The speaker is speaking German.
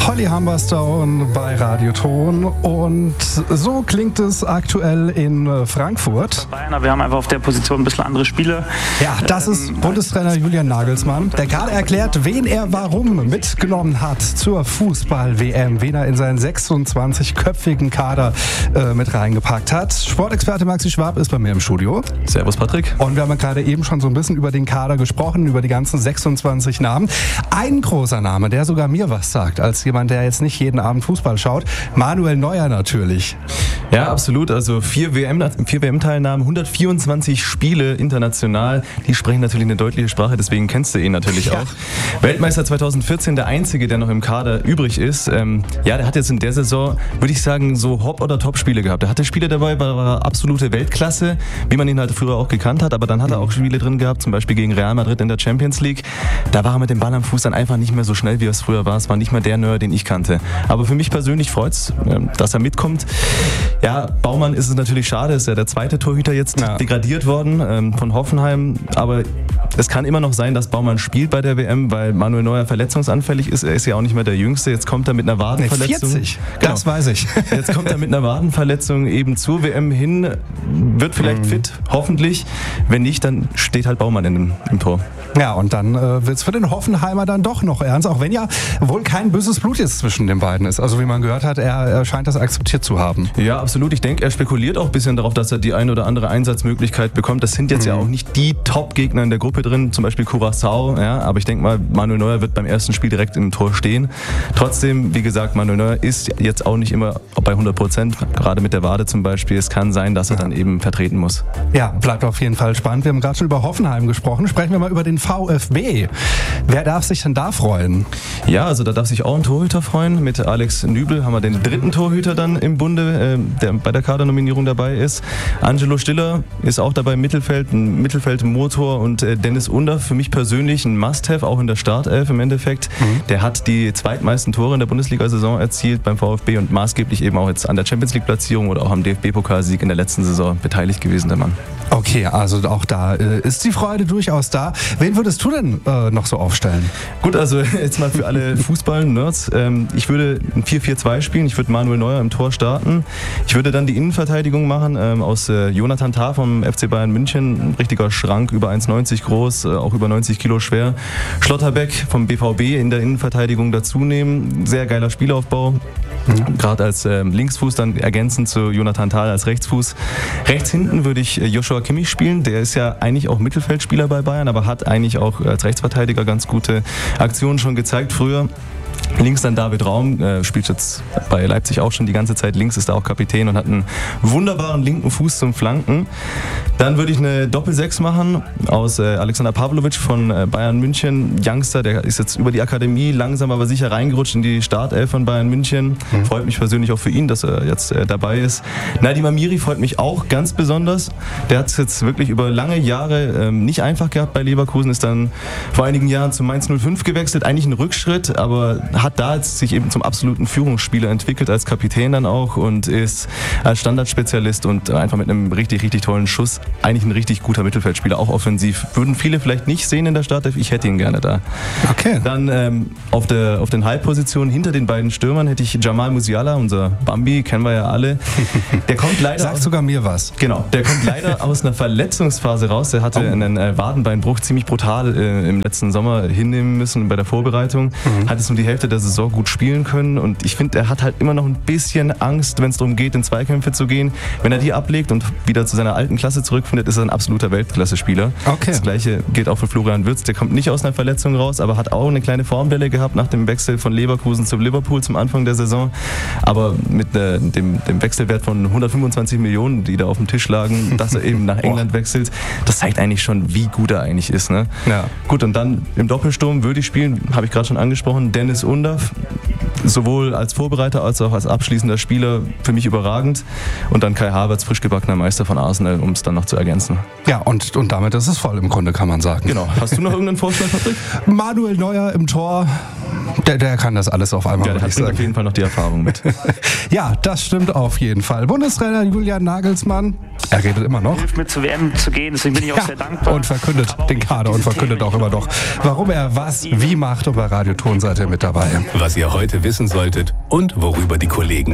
Holly Humberstone bei Radioton und so klingt es aktuell in Frankfurt. Bayern, wir haben einfach auf der Position ein bisschen andere Spiele. Ja, das ist Bundestrainer Julian Nagelsmann, der gerade erklärt, wen er warum mitgenommen hat zur Fußball-WM, wen er in seinen 26-köpfigen Kader mit reingepackt hat. Sportexperte Maxi Schwab ist bei mir im Studio. Servus Patrick. Und wir haben gerade eben schon so ein bisschen über den Kader gesprochen, über die ganzen 26 Namen. Ein großer Name, der sogar mir was sagt, als jemand, der jetzt nicht jeden Abend Fußball schaut. Manuel Neuer natürlich. Ja, absolut. Also 4 WM-Teilnahmen, 124 Spiele international. Die sprechen natürlich eine deutliche Sprache, deswegen kennst du ihn natürlich auch. Weltmeister 2014, der Einzige, der noch im Kader übrig ist. Der hat jetzt in der Saison, würde ich sagen, so Hop- oder Top-Spiele gehabt. Er hatte Spiele dabei, war absolute Weltklasse, wie man ihn halt früher auch gekannt hat. Aber dann hat er auch Spiele drin gehabt, zum Beispiel gegen Real Madrid in der Champions League. Da war er mit dem Ball am Fuß dann einfach nicht mehr so schnell, wie er es früher war. Es war nicht mehr der Neuer, den ich kannte. Aber für mich persönlich freut's, dass er mitkommt. Ja, Baumann ist es natürlich schade, ist ja der zweite Torhüter jetzt degradiert worden von Hoffenheim. Aber es kann immer noch sein, dass Baumann spielt bei der WM, weil Manuel Neuer verletzungsanfällig ist. Er ist ja auch nicht mehr der Jüngste. Jetzt kommt er mit einer Wadenverletzung. 40, genau. Das weiß ich. Jetzt kommt er mit einer Wadenverletzung eben zur WM hin, wird vielleicht fit, hoffentlich. Wenn nicht, dann steht halt Baumann im Tor. Ja, und dann wird es für den Hoffenheimer dann doch noch ernst, auch wenn ja wohl kein böses Blut jetzt zwischen den beiden ist. Also wie man gehört hat, er scheint das akzeptiert zu haben. Ja, absolut. Ich denke, er spekuliert auch ein bisschen darauf, dass er die ein oder andere Einsatzmöglichkeit bekommt. Das sind jetzt ja auch nicht die Top-Gegner in der Gruppe drin, zum Beispiel Curaçao. Ja, aber ich denke mal, Manuel Neuer wird beim ersten Spiel direkt im Tor stehen. Trotzdem, wie gesagt, Manuel Neuer ist jetzt auch nicht immer bei 100%, gerade mit der Wade zum Beispiel. Es kann sein, dass er dann eben vertreten muss. Ja, bleibt auf jeden Fall spannend. Wir haben gerade schon über Hoffenheim gesprochen. Sprechen wir mal über den VfB. Wer darf sich denn da freuen? Ja, also da darf sich auch ein Torhüter freuen. Mit Alex Nübel haben wir den dritten Torhüter dann im Bunde, der bei der Kadernominierung dabei ist. Angelo Stiller ist auch dabei im Mittelfeld, ein Mittelfeldmotor, und Dennis Undaff, für mich persönlich ein Must-Have, auch in der Startelf im Endeffekt. Der hat die zweitmeisten Tore in der Bundesliga-Saison erzielt beim VfB und maßgeblich eben auch jetzt an der Champions-League-Platzierung oder auch am DFB-Pokalsieg in der letzten Saison beteiligt gewesen, der Mann. Okay, also auch da ist die Freude durchaus da. Wen würdest du denn noch so aufstellen? Gut, also jetzt mal für alle Fußball-Nerds. Ich würde ein 4-4-2 spielen. Ich würde Manuel Neuer im Tor starten. Ich würde dann die Innenverteidigung machen aus Jonathan Tah vom FC Bayern München. Ein richtiger Schrank, über 1,90 groß, auch über 90 Kilo schwer. Schlotterbeck vom BVB in der Innenverteidigung dazu nehmen. Sehr geiler Spielaufbau. Gerade als Linksfuß dann ergänzend zu Jonathan Tah als Rechtsfuß. Rechts hinten würde ich Joshua Kimmich spielen. Der ist ja eigentlich auch Mittelfeldspieler bei Bayern, aber hat eigentlich auch als Rechtsverteidiger ganz gute Aktionen schon gezeigt früher. Links dann David Raum, spielt jetzt bei Leipzig auch schon die ganze Zeit links, ist da auch Kapitän und hat einen wunderbaren linken Fuß zum Flanken. Dann würde ich eine Doppel-6 machen aus Alexander Pavlovic von Bayern München. Youngster, der ist jetzt über die Akademie langsam aber sicher reingerutscht in die Startelf von Bayern München. Freut mich persönlich auch für ihn, dass er jetzt dabei ist. Nadim Amiri freut mich auch ganz besonders. Der hat es jetzt wirklich über lange Jahre nicht einfach gehabt bei Leverkusen, ist dann vor einigen Jahren zu Mainz 05 gewechselt. Eigentlich ein Rückschritt, aber hat da jetzt sich eben zum absoluten Führungsspieler entwickelt, als Kapitän dann auch, und ist als Standardspezialist und einfach mit einem richtig, richtig tollen Schuss eigentlich ein richtig guter Mittelfeldspieler, auch offensiv. Würden viele vielleicht nicht sehen in der Startelf, ich hätte ihn gerne da. Okay. Dann auf den Halbpositionen hinter den beiden Stürmern hätte ich Jamal Musiala, unser Bambi, kennen wir ja alle. Der kommt leider... Sagt sogar mir was. Genau, der kommt leider aus einer Verletzungsphase raus. Der hatte einen Wadenbeinbruch ziemlich brutal im letzten Sommer hinnehmen müssen bei der Vorbereitung. Hat es nur die Hälfte der Saison gut spielen können, und ich finde, er hat halt immer noch ein bisschen Angst, wenn es darum geht, in Zweikämpfe zu gehen. Wenn er die ablegt und wieder zu seiner alten Klasse zurückfindet, ist er ein absoluter Weltklasse-Spieler. Okay. Das Gleiche gilt auch für Florian Wirtz. Der kommt nicht aus einer Verletzung raus, aber hat auch eine kleine Formwelle gehabt nach dem Wechsel von Leverkusen zu Liverpool zum Anfang der Saison. Aber mit dem Wechselwert von 125 Millionen, die da auf dem Tisch lagen, dass er eben nach England wechselt, das zeigt eigentlich schon, wie gut er eigentlich ist. Ne? Ja. Gut, und dann im Doppelsturm würde ich spielen, habe ich gerade schon angesprochen, Dennis Undaff, sowohl als Vorbereiter als auch als abschließender Spieler für mich überragend, und dann Kai Havertz, frisch gebackener Meister von Arsenal, um es dann noch zu ergänzen. Ja, und damit ist es voll im Grunde, kann man sagen. Genau. Hast du noch irgendeinen Vorschlag, Patrick? Manuel Neuer im Tor, der kann das alles auf einmal, ja, würde ich bringt sagen. auf jeden Fall noch die Erfahrung mit. Ja, das stimmt auf jeden Fall. Bundestrainer Julian Nagelsmann, er redet immer noch. Hilft mir zur WM zu gehen, deswegen bin ich auch sehr dankbar. Und verkündet den Kader und verkündet auch immer noch, warum er was wie macht, und bei Radio Ton seid ihr mit dabei. Was ihr heute wisst. wissen solltet und worüber die Kollegen